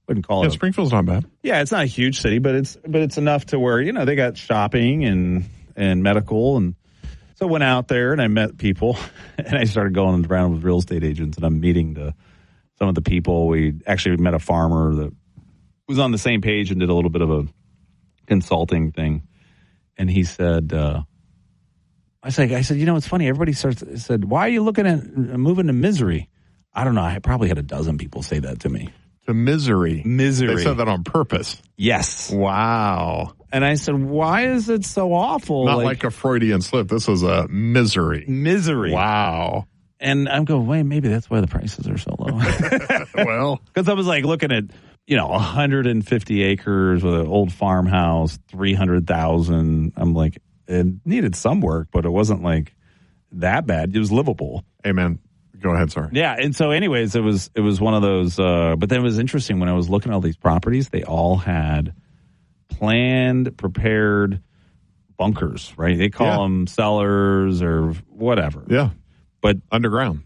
wouldn't call Yeah, it. Springfield's not bad. Yeah, it's not a huge city, but it's enough to where, they got shopping and medical. And so I went out there and I met people and I started going around with real estate agents and I'm meeting some of the people. We actually met a farmer that was on the same page and did a little bit of a consulting thing. And he said, I said, it's funny. Everybody said, why are you looking at moving to Misery? I don't know. I probably had a dozen people say that to me. To Misery. Misery. They said that on purpose. Yes. Wow. And I said, why is it so awful? Not like a Freudian slip. This was a misery. Misery. Wow. And I'm going, wait, maybe that's why the prices are so low. Well. Because I was like looking at, 150 acres with an old farmhouse, 300,000. I'm like, it needed some work, but it wasn't like that bad. It was livable. Hey, man. Go ahead, sorry. Yeah, and so anyways, it was one of those, but then it was interesting when I was looking at all these properties, they all had planned, prepared bunkers, right? They call them cellars or whatever. Yeah. But underground.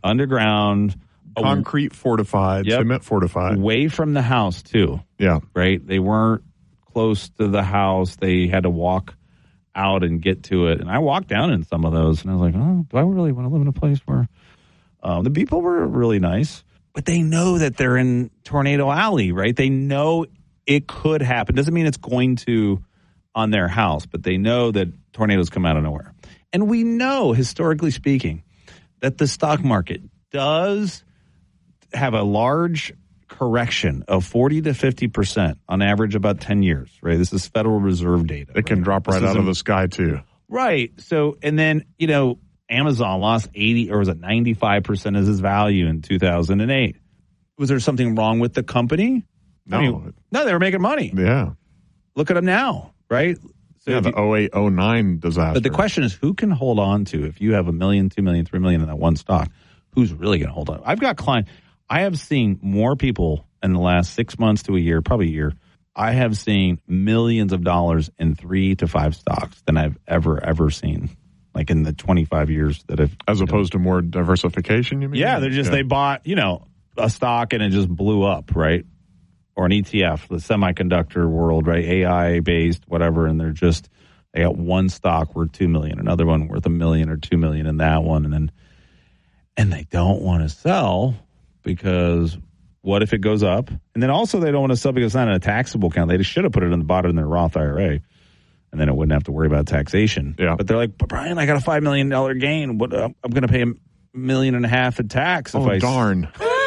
Concrete fortified, cement fortified. Away from the house, too. Yeah. Right? They weren't close to the house. They had to walk out and get to it. And I walked down in some of those, and I was like, oh, do I really want to live in a place where the people were really nice, but they know that they're in Tornado Alley, right? They know it could happen. Doesn't mean it's going to on their house, but they know that tornadoes come out of nowhere. And we know, historically speaking, that the stock market does have a large correction of 40 to 50% on average about 10 years, right? This is Federal Reserve data. It can drop right out of the sky, too. Right. So, and then, Amazon lost 80 or was it 95% of its value in 2008. Was there something wrong with the company? No. No, they were making money. Yeah. Look at them now, right? So the 08-09 disaster. But the question is, who can hold on to, if you have $1 million, $2 million, $3 million in that one stock, who's really going to hold on? I've got clients. I have seen more people in the last 6 months to a year, probably a year. I have seen millions of dollars in 3 to 5 stocks than I've ever seen. Like in the 25 years that I've... As opposed to more diversification, you mean? Yeah, they bought, a stock and it just blew up, right? Or an ETF, the semiconductor world, right? AI-based, whatever, and they got one stock worth $2 million, another one worth $1 million or $2 million in that one, and they don't want to sell because what if it goes up? And then also they don't want to sell because it's not in a taxable account. They just should have put it in the bottom in their Roth IRA. And then it wouldn't have to worry about taxation. Yeah. But they're like, but Brian, I got a $5 million gain. What? I'm going to pay $1.5 million in tax. Oh, darn.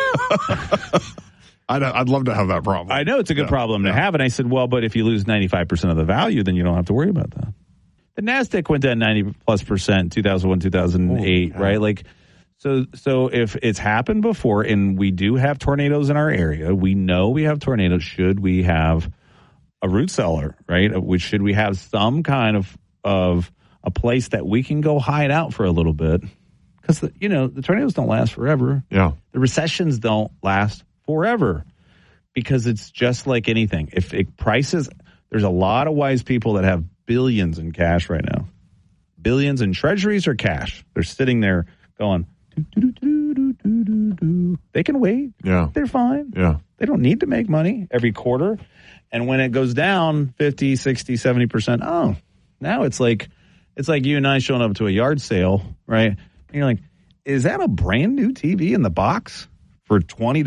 I'd love to have that problem. I know it's a good problem to have. And I said, well, but if you lose 95% of the value, then you don't have to worry about that. The NASDAQ went down 90+% 2001, 2008, right? Like, so if it's happened before and we do have tornadoes in our area, we know we have tornadoes. Should we have a root cellar, right? Should we have some kind of a place that we can go hide out for a little bit? Because, the tornadoes don't last forever. Yeah. The recessions don't last forever because it's just like anything. If prices, there's a lot of wise people that have billions in cash right now. Billions in treasuries or cash. They're sitting there going, they can wait. Yeah. They're fine. Yeah. They don't need to make money every quarter. And when it goes down 50, 60, 70%, now it's like you and I showing up to a yard sale, right? And you're like, is that a brand new TV in the box for $20?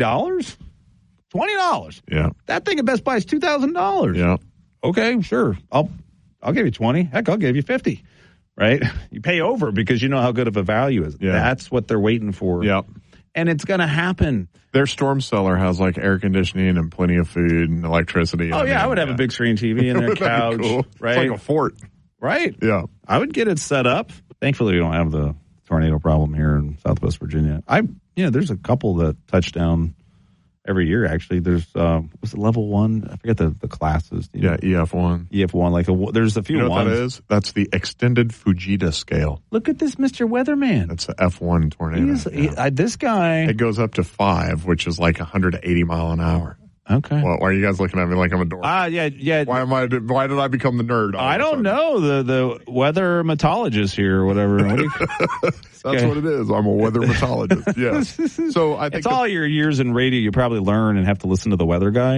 $20. Yeah. That thing at Best Buy is $2,000. Yeah. Okay, sure. I'll give you 20. Heck, I'll give you 50. Right? You pay over because you know how good of a value is. Yeah. That's what they're waiting for. Yep. And it's going to happen. Their storm cellar has like air conditioning and plenty of food and electricity. I would have a big screen TV in their couch. Cool. Right? It's like a fort. Right. Yeah. I would get it set up. Thankfully, we don't have the tornado problem here in Southwest Virginia. There's a couple that touch down every year, actually. There's, what's it, level 1? I forget the classes. EF1. EF1. There's a few ones. You know ones. what that is? That's the extended Fujita scale. Look at this Mr. Weatherman. That's the F1 tornado. This guy. It goes up to 5, which is like 180 mile an hour. Okay. Well, why are you guys looking at me like I'm a dork? Yeah. Why did I become the nerd? I don't know. The weathermatologist here or whatever. That's what it is. I'm a weathermatologist. Yes. So I think it's all your years in radio. You probably learn and have to listen to the weather guy.